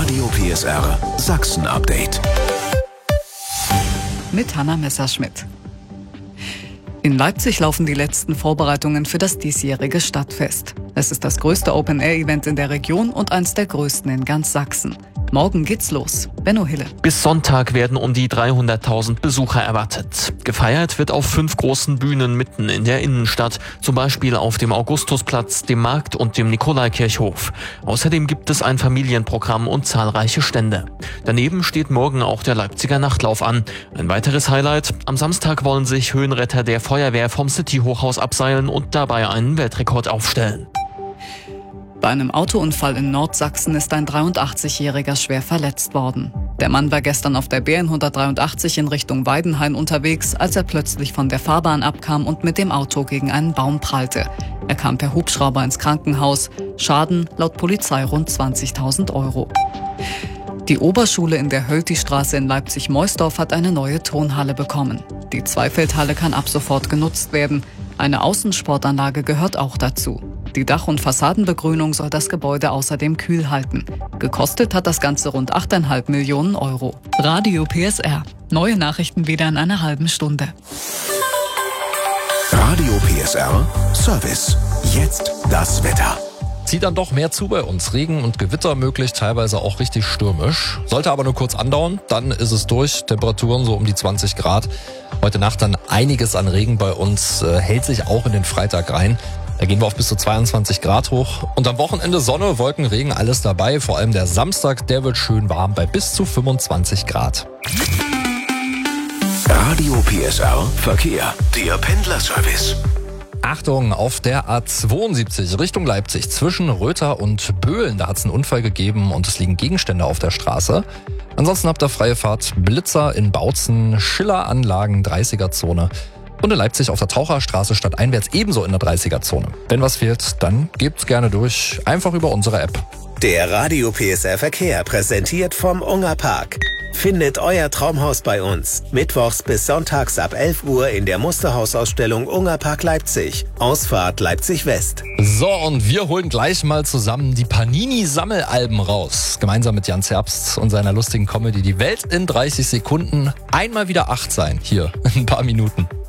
Radio PSR Sachsen Update. Mit Hanna Messerschmidt. In Leipzig laufen die letzten Vorbereitungen für das diesjährige Stadtfest. Es ist das größte Open-Air-Event in der Region und eines der größten in ganz Sachsen. Morgen geht's los. Benno Hille. Bis Sonntag werden um die 300.000 Besucher erwartet. Gefeiert wird auf 5 großen Bühnen mitten in der Innenstadt, zum Beispiel auf dem Augustusplatz, dem Markt und dem Nikolaikirchhof. Außerdem gibt es ein Familienprogramm und zahlreiche Stände. Daneben steht morgen auch der Leipziger Nachtlauf an. Ein weiteres Highlight: Am Samstag wollen sich Höhenretter der Feuerwehr vom City-Hochhaus abseilen und dabei einen Weltrekord aufstellen. Bei einem Autounfall in Nordsachsen ist ein 83-Jähriger schwer verletzt worden. Der Mann war gestern auf der BN 183 in Richtung Weidenhain unterwegs, als er plötzlich von der Fahrbahn abkam und mit dem Auto gegen einen Baum prallte. Er kam per Hubschrauber ins Krankenhaus. Schaden laut Polizei rund 20.000 €. Die Oberschule in der Hölti-Straße in Leipzig-Meusdorf hat eine neue Turnhalle bekommen. Die Zweifeldhalle kann ab sofort genutzt werden. Eine Außensportanlage gehört auch dazu. Die Dach- und Fassadenbegrünung soll das Gebäude außerdem kühl halten. Gekostet hat das Ganze rund 8,5 Millionen €. Radio PSR. Neue Nachrichten wieder in einer halben Stunde. Radio PSR Service. Jetzt das Wetter. Zieht dann doch mehr zu bei uns. Regen und Gewitter möglich, teilweise auch richtig stürmisch. Sollte aber nur kurz andauern, dann ist es durch. Temperaturen so um die 20 Grad. Heute Nacht dann einiges an Regen bei uns, hält sich auch in den Freitag rein. Da gehen wir auf bis zu 22 Grad hoch. Und am Wochenende Sonne, Wolken, Regen, alles dabei. Vor allem der Samstag, der wird schön warm bei bis zu 25 Grad. Radio PSR Verkehr. Der Pendlerservice. Achtung, auf der A72 Richtung Leipzig zwischen Röther und Böhlen. Da hat es einen Unfall gegeben und es liegen Gegenstände auf der Straße. Ansonsten habt ihr freie Fahrt. Blitzer in Bautzen, Schilleranlagen, 30er-Zone. Und in Leipzig auf der Taucherstraße stadteinwärts ebenso in der 30er-Zone. Wenn was fehlt, dann gebt's gerne durch. Einfach über unsere App. Der Radio PSR Verkehr präsentiert vom Unger Park. Findet euer Traumhaus bei uns. Mittwochs bis sonntags ab 11 Uhr in der Musterhausausstellung Unger Park Leipzig. Ausfahrt Leipzig West. So, und wir holen gleich mal zusammen die Panini-Sammelalben raus. Gemeinsam mit Jan Zerbst und seiner lustigen Comedy Die Welt in 30 Sekunden. Einmal wieder 8 sein. Hier, in ein paar Minuten.